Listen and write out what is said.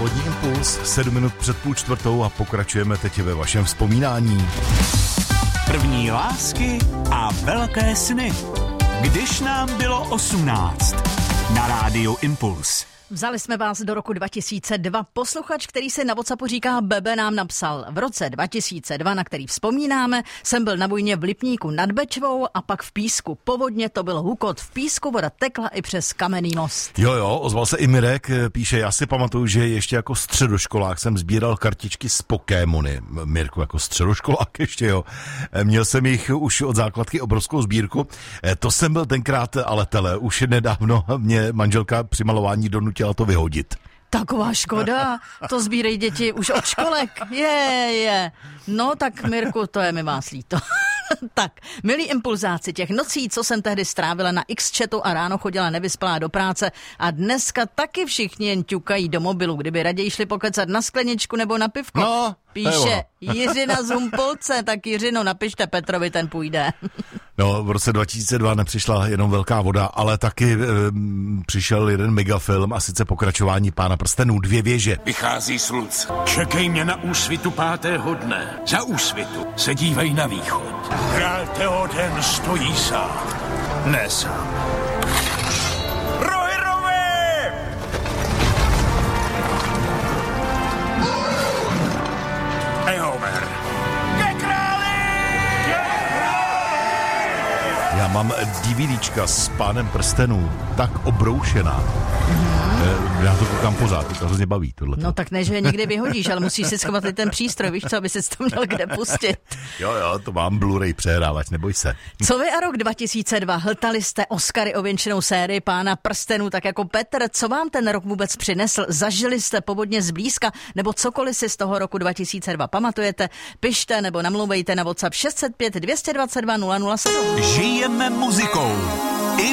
Polední impuls, 7 minut před 3:30 a pokračujeme teď ve vašem vzpomínání. První lásky a velké sny. Když nám bylo 18. Na rádiu Impuls. Vzali jsme vás do roku 2002. Posluchač, který se na WhatsAppu říká Bebe, nám napsal: v roce 2002, na který vzpomínáme, jsem byl na vojně v Lipníku nad Bečvou a pak v Písku. Povodně, to byl hukot. V Písku voda tekla i přes kamenný most. Jo, ozval se i Mirek, píše: já si pamatuju, že ještě jako středoškolák jsem sbíral kartičky z Pokémony. Mirku, jako středoškolák ještě, jo. Měl jsem jich už od základky obrovskou sbírku. To jsem byl tenkrát ale tele. Už nedávno mě manželka při malování donutila to vyhodit. Taková škoda, to sbírej děti už od školek. Je. No tak Mirku, to je mi vás líto. Tak, milí impulzáci, těch nocí, co jsem tehdy strávila na X-chatu a ráno chodila nevyspalá do práce a dneska taky všichni jen ťukají do mobilu, kdyby raději šli pokecat na skleničku nebo na pivko. No, píše Jiřina z Humpolce, tak Jiřino, napište Petrovi, ten půjde. No, v roce 2002 nepřišla jenom velká voda, ale taky přišel jeden megafilm, a sice pokračování Pána prstenů, 2 věže. Vychází slunce. Čekej mě na úsvitu 5. dne. Za úsvitu se dívej na východ. Král Theoden stojí sám. Ne sám. Rohirové! Eomer. Ke králi! Já mám DVDčka s Pánem prstenů, tak obroušená. Já to koukám pořád, to hrozně baví tohle. No tak ne, že je někdy vyhodíš, ale musíš si schovat i ten přístroj, víš co, aby si to měl kde pustit. Jo, to mám Blu-ray přehrávač, neboj se. Co vy a rok 2002? Hltali jste Oscary ověnčenou sérii Pána prstenů, tak jako Petr. Co vám ten rok vůbec přinesl? Zažili jste povodně zblízka, nebo cokoliv si z toho roku 2002 pamatujete? Pište nebo namluvejte na WhatsApp 605 222 007. Žijeme muzikou. I